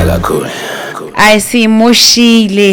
I see Moshile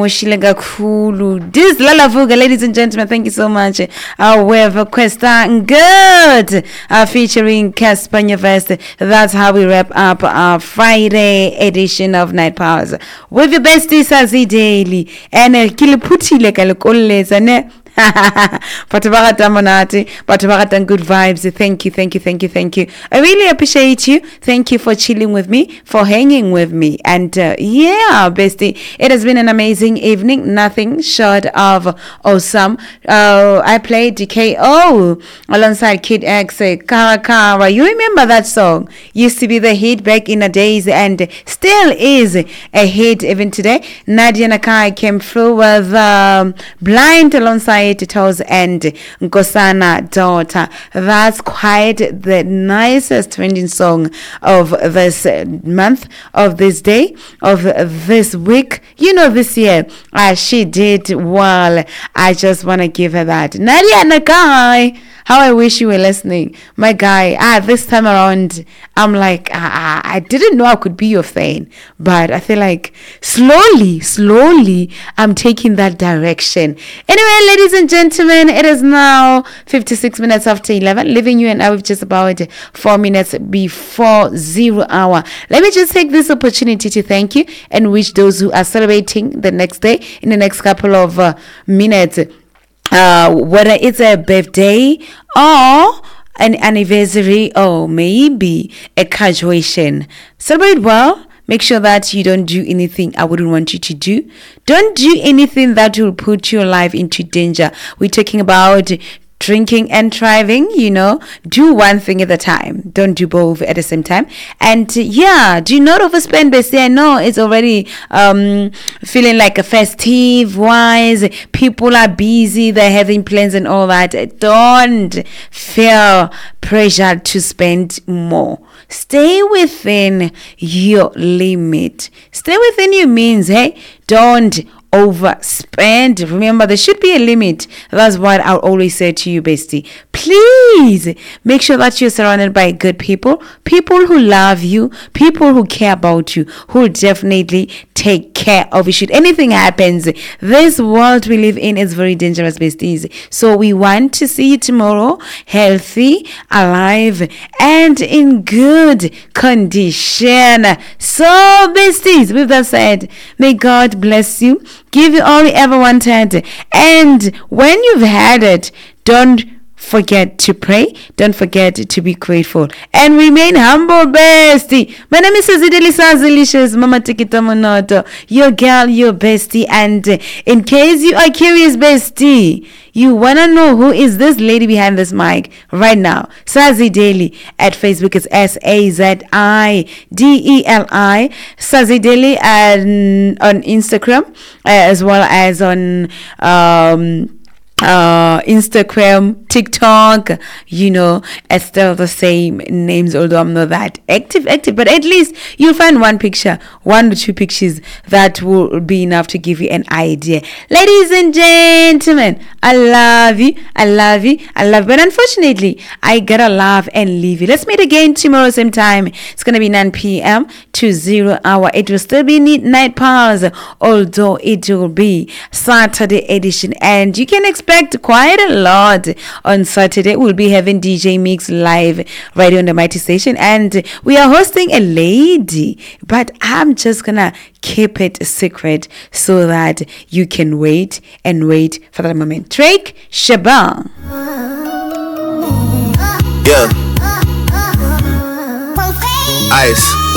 Gakulu. This Lalavuga, ladies and gentlemen, thank you so much. However, Questa Good featuring Casper Nyavest. That's how we wrap up our Friday edition of Night Powers with your bestie Sazi Daily and Kiliputile Kalakolezane. Patubagata Monati, Patubagata good vibes. Thank you. I really appreciate you. Thank you for chilling with me, for hanging with me. And yeah, bestie, it has been an amazing evening. Nothing short of awesome. I played DKO alongside Kid X, Kara. You remember that song? Used to be the hit back in the days and still is a hit even today. Nadia Nakai came through with Blind alongside Toes and Nkosana Daughter. That's quite the nicest trending song of this month, of this day, of this week. You know, this year she did well. I just want to give her that. Nadia Nakai, how I wish you were listening, my guy. This time around, I'm like, I didn't know I could be your fan, but I feel like slowly, I'm taking that direction. Anyway, ladies and gentlemen, it is now 56 minutes after 11, leaving you and I with just about 4 minutes before 0 hour. Let me just take this opportunity to thank you and wish those who are celebrating the next day in the next couple of minutes, whether it's a birthday or an anniversary or maybe a graduation. Celebrate well. Make sure that you don't do anything I wouldn't want you to do. Don't do anything that will put your life into danger. We're talking about drinking and driving, you know. Do one thing at a time. Don't do both at the same time. And yeah, do not overspend, bestie. I know it's already feeling like a festive wise. People are busy. They're having plans and all that. Don't feel pressure to spend more. Stay within your limit. Stay within your means. Hey, don't overspend. Remember, there should be a limit. That's what I'll always say to you, bestie. Please make sure that you're surrounded by good people who love you, people who care about you, who will definitely take care of you. Should anything happens, this world we live in is very dangerous, besties. So we want to see you tomorrow healthy, alive, and in good condition. So, besties, with that said, may God bless you, give you all you ever wanted, and when you've had it, don't forget to pray. Don't forget to be grateful and remain humble, bestie. My name is Sazideli Sazilicious, Mama Tikita Monoto, your girl, your bestie. And in case you are curious, bestie, you wanna know who is this lady behind this mic right now, Sazi Daily. At Facebook it's SAZIDELI, Sazi Daily, and on Instagram as well as on Instagram, TikTok, you know, it's still the same names, although I'm not that active, but at least you'll find one or two pictures that will be enough to give you an idea. Ladies and gentlemen, I love you, but unfortunately I gotta laugh and leave you. Let's meet again tomorrow same time. It's gonna be 9 p.m. to 0 hour. It will still be Night Powers, although it will be Saturday edition, and you can expect quite a lot on Saturday. We'll be having DJ Mix live right on the Mighty Station, and we are hosting a lady, but I'm just gonna keep it secret so that you can wait for that moment. Drake Shabang. Yeah. Ice.